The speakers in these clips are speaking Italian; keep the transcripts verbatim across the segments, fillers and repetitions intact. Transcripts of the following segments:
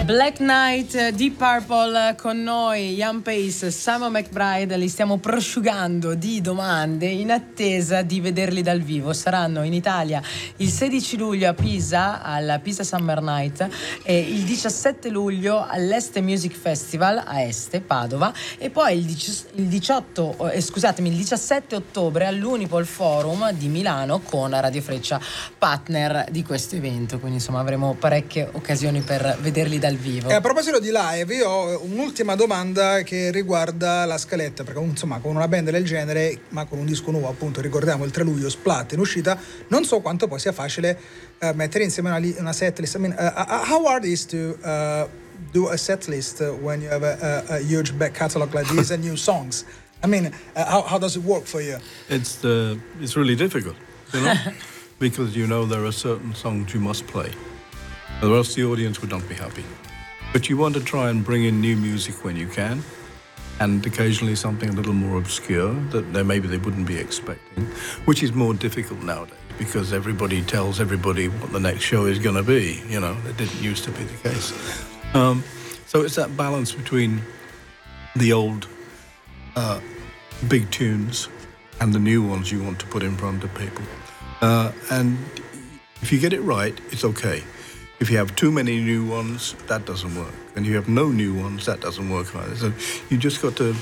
Black Knight, Deep Purple con noi, Ian Pace, Simon McBride, li stiamo prosciugando di domande in attesa di vederli dal vivo. Saranno in Italia il sedici luglio a Pisa, alla Pisa Summer Night, e il diciassette luglio all'Este Music Festival a Este, Padova, e poi il diciotto, eh, scusatemi, il diciassette ottobre all'Unipol Forum di Milano con Radio Freccia, partner di questo evento. Quindi insomma avremo parecchie occasioni per vederli dal vivo. E a proposito di live, io ho un'ultima domanda che riguarda la scaletta, perché insomma con una band del genere, ma con un disco nuovo, appunto ricordiamo il tre luglio, Splat in uscita, non so quanto poi sia facile uh, mettere insieme una, li- una set list. I mean, uh, uh, how hard is to uh, do a set list when you have a, a, a huge back catalog like this and new songs? I mean, uh, how how does it work for you? It's the it's really difficult, you know, because you know there are certain songs you must play, or else the audience would not be happy. But you want to try and bring in new music when you can, and occasionally something a little more obscure that they, maybe they wouldn't be expecting, which is more difficult nowadays because everybody tells everybody what the next show is going to be. You know, that didn't used to be the case. Um, so it's that balance between the old uh, big tunes and the new ones you want to put in front of people. Uh, and if you get it right, it's okay. If you have too many new ones, that doesn't work. And you have no new ones, that doesn't work either. So you just got to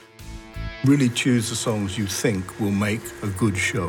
really choose the songs you think will make a good show.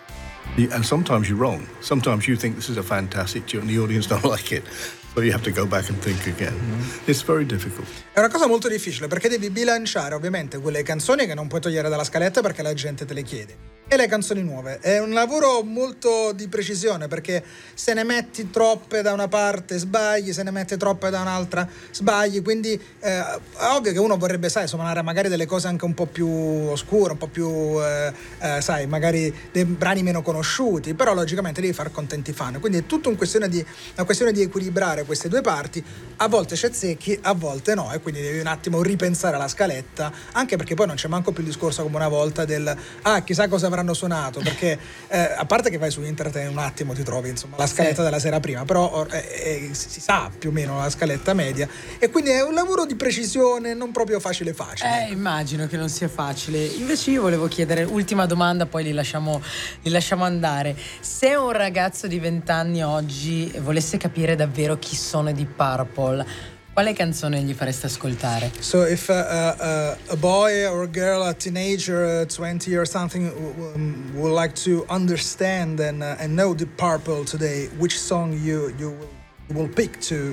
And sometimes you're wrong. Sometimes you think this is a fantastic tune and the audience don't like it. So you have to go back and think again. Mm-hmm. It's very difficult. È una cosa molto difficile perché devi bilanciare ovviamente quelle canzoni che non puoi togliere dalla scaletta perché la gente te le chiede e le canzoni nuove. È un lavoro molto di precisione perché se ne metti troppe da una parte sbagli, se ne mette troppe da un'altra sbagli, quindi eh, è ovvio che uno vorrebbe, sai, suonare magari delle cose anche un po' più oscure, un po' più eh, eh, sai, magari dei brani meno conosciuti, però logicamente devi far contenti i fan, quindi è tutto un questione di, una questione di equilibrare queste due parti. A volte c'è zecchi, a volte no, e quindi devi un attimo ripensare la scaletta, anche perché poi non c'è manco più il discorso come una volta del ah chissà cosa avranno suonato, perché eh, a parte che vai su internet e in un attimo ti trovi insomma la scaletta sì. della sera prima, però eh, eh, si sa più o meno la scaletta media, e quindi è un lavoro di precisione non proprio facile facile. Eh, immagino che non sia facile. Invece io volevo chiedere, ultima domanda, poi li lasciamo, li lasciamo andare. Se un ragazzo di vent'anni oggi volesse capire davvero chi sono i Deep Purple, quale canzone gli fareste ascoltare? So if uh, uh, a boy or a girl, a teenager, uh, twenty or something um, would like to understand and uh, and know Deep Purple today, which song you you will, you will pick to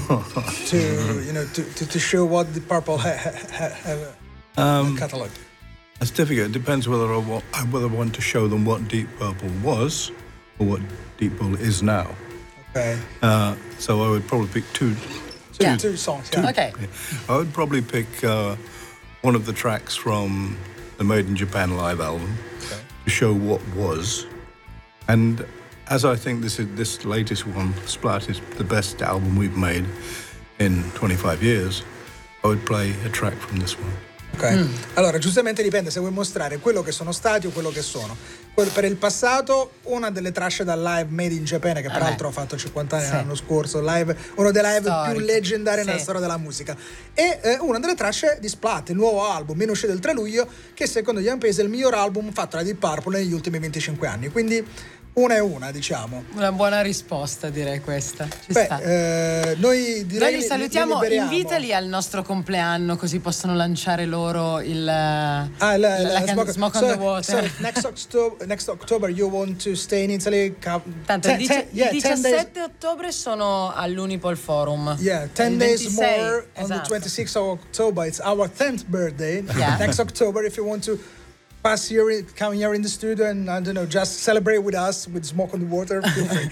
to you know to, to, to show what Deep Purple ha, ha, ha, have a um, catalog? It's difficult. It depends whether I want whether I want to show them what Deep Purple was or what Deep Purple is now. Okay. Uh, so I would probably pick two. Two, yeah. two songs. Yeah. Two. Okay. I would probably pick uh, one of the tracks from the Made in Japan live album okay. to show what was. And as I think this is this latest one, Splat, is the best album we've made in twenty-five years, I would play a track from this one. Ok, mm. Allora giustamente dipende se vuoi mostrare quello che sono stati o quello che sono. Per il passato, una delle tracce dal live Made in Japan, che peraltro ah, ha fatto cinquanta anni sì. l'anno scorso, live, uno dei live Storico. più leggendari sì. nella storia della musica, e eh, una delle tracce di Splat, il nuovo album in uscita il tre luglio, che secondo Ian Pace è il miglior album fatto da Deep Purple negli ultimi venticinque anni, quindi una e una, diciamo. Una buona risposta, direi questa. Ci Beh, sta. Eh, noi direi noi li salutiamo, li invitali al nostro compleanno, così possono lanciare loro il ah, la, la, la, la smoke, smoke so, on the Water. So next October, next October you want to stay in Italy? Tanto ten, il, dici- ten, yeah, il diciassette ottobre sono all'Unipol Forum. Yeah, ten days more esatto. on the twenty-sixth of October. It's our tenth birthday. Yeah. Next October, if you want to pass here, come here in the studio and I don't know, just celebrate with us with Smoke on the Water. Feel free.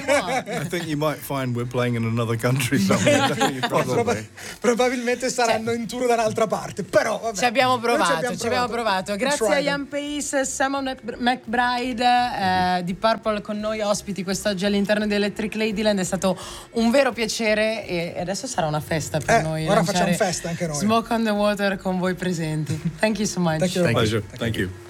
I think you might find we're playing in another country somewhere. Prob- probabilmente saranno in tour da un'altra parte, però vabbè. Ci abbiamo provato, ci abbiamo, ci abbiamo provato. provato. Grazie a Ian Pace, Simon McBride eh, di Purple con noi ospiti quest'oggi all'interno di Electric Ladyland. È stato un vero piacere e adesso sarà una festa per eh, noi. Ora facciamo festa anche noi. Smoke on the Water con voi presenti. Thank you so much. Thank you. Pleasure. Thank you.